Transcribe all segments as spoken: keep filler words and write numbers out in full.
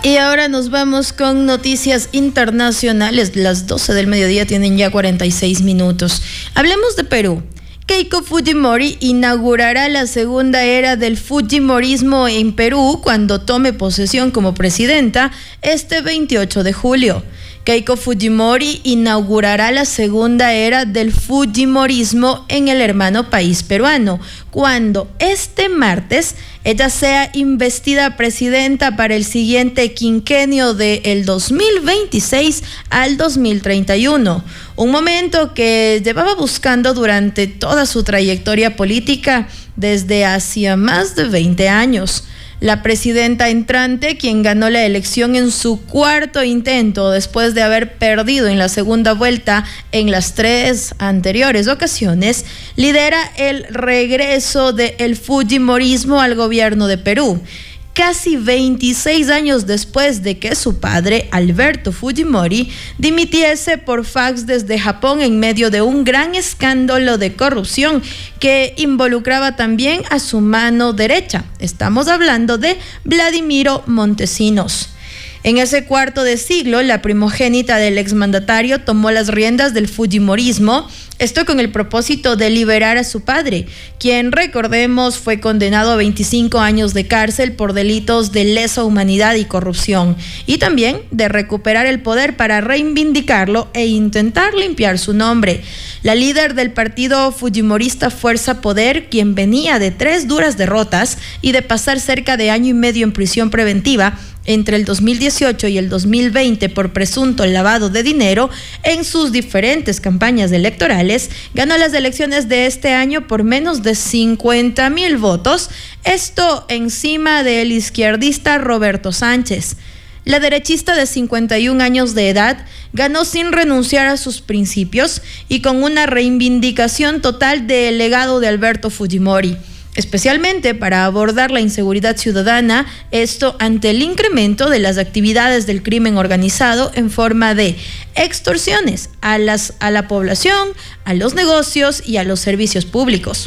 Y ahora nos vamos con noticias internacionales. Las doce del mediodía tienen ya cuarenta y seis minutos. Hablemos de Perú. Keiko Fujimori inaugurará la segunda era del fujimorismo en Perú cuando tome posesión como presidenta este veintiocho de julio. Keiko Fujimori inaugurará la segunda era del fujimorismo en el hermano país peruano, cuando este martes ella sea investida presidenta para el siguiente quinquenio del dos mil veintiséis al dos mil treinta y uno, un momento que llevaba buscando durante toda su trayectoria política desde hacía más de veinte años. La presidenta entrante, quien ganó la elección en su cuarto intento después de haber perdido en la segunda vuelta en las tres anteriores ocasiones, lidera el regreso del fujimorismo al gobierno de Perú. Casi veintiséis años después de que su padre, Alberto Fujimori, dimitiese por fax desde Japón en medio de un gran escándalo de corrupción que involucraba también a su mano derecha. Estamos hablando de Vladimiro Montesinos. En ese cuarto de siglo, la primogénita del exmandatario tomó las riendas del fujimorismo, esto con el propósito de liberar a su padre, quien, recordemos, fue condenado a veinticinco años de cárcel por delitos de lesa humanidad y corrupción, y también de recuperar el poder para reivindicarlo e intentar limpiar su nombre. La líder del partido fujimorista Fuerza Poder, quien venía de tres duras derrotas y de pasar cerca de año y medio en prisión preventiva, entre el dos mil dieciocho y el dos mil veinte por presunto lavado de dinero en sus diferentes campañas electorales, ganó las elecciones de este año por menos de cincuenta mil votos, esto encima del izquierdista Roberto Sánchez. La derechista de cincuenta y un años de edad ganó sin renunciar a sus principios y con una reivindicación total del legado de Alberto Fujimori, especialmente para abordar la inseguridad ciudadana, esto ante el incremento de las actividades del crimen organizado en forma de extorsiones a, las, a la población, a los negocios y a los servicios públicos.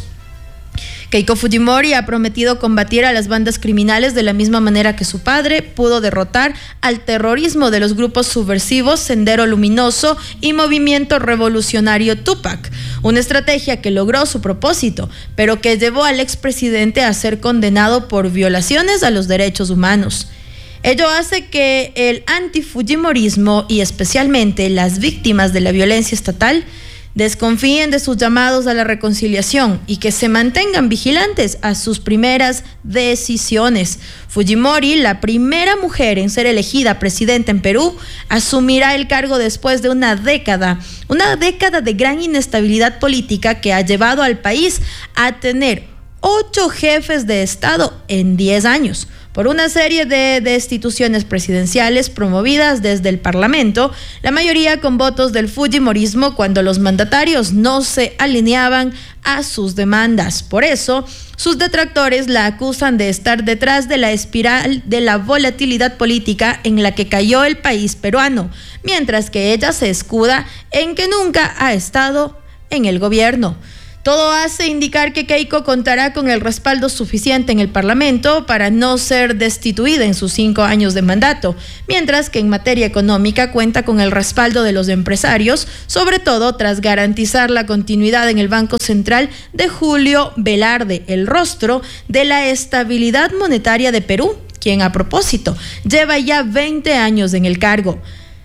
Keiko Fujimori ha prometido combatir a las bandas criminales de la misma manera que su padre pudo derrotar al terrorismo de los grupos subversivos Sendero Luminoso y Movimiento Revolucionario Tupac, una estrategia que logró su propósito, pero que llevó al expresidente a ser condenado por violaciones a los derechos humanos. Ello hace que el antifujimorismo y especialmente las víctimas de la violencia estatal desconfíen de sus llamados a la reconciliación y que se mantengan vigilantes a sus primeras decisiones. Fujimori, la primera mujer en ser elegida presidenta en Perú, asumirá el cargo después de una década, una década de gran inestabilidad política que ha llevado al país a tener ocho jefes de Estado en diez años. Por una serie de destituciones presidenciales promovidas desde el Parlamento, la mayoría con votos del fujimorismo cuando los mandatarios no se alineaban a sus demandas. Por eso, sus detractores la acusan de estar detrás de la espiral de la volatilidad política en la que cayó el país peruano, mientras que ella se escuda en que nunca ha estado en el gobierno. Todo hace indicar que Keiko contará con el respaldo suficiente en el Parlamento para no ser destituida en sus cinco años de mandato, mientras que en materia económica cuenta con el respaldo de los empresarios, sobre todo tras garantizar la continuidad en el Banco Central de Julio Velarde, el rostro de la estabilidad monetaria de Perú, quien a propósito lleva ya veinte años en el cargo.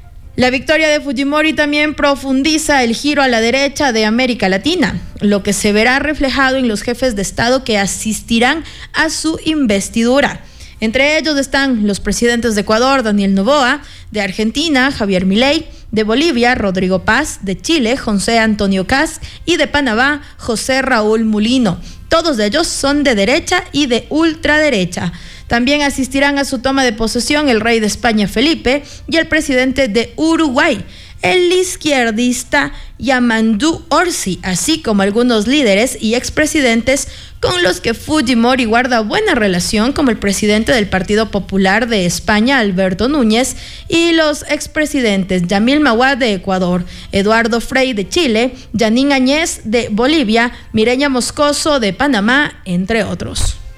La victoria de Fujimori también profundiza el giro a la derecha de América Latina, lo que se verá reflejado en los jefes de Estado que asistirán a su investidura. Entre ellos están los presidentes de Ecuador, Daniel Noboa, de Argentina, Javier Milei, de Bolivia, Rodrigo Paz, de Chile, José Antonio Kast, y de Panamá, José Raúl Mulino. Todos ellos son de derecha y de ultraderecha. También asistirán a su toma de posesión el rey de España Felipe y el presidente de Uruguay, el izquierdista Yamandu Orsi, así como algunos líderes y expresidentes con los que Fujimori guarda buena relación, como el presidente del Partido Popular de España, Alberto Núñez, y los expresidentes Yamil Maguad de Ecuador, Eduardo Frei de Chile, Yanín Añez de Bolivia, Mireya Moscoso de Panamá, entre otros.